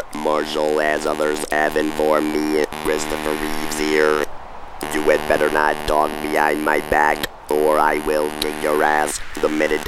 Marshall, as others have informed me, Christopher Reeves here. You had better not talk behind my back, or I will kick your ass the minute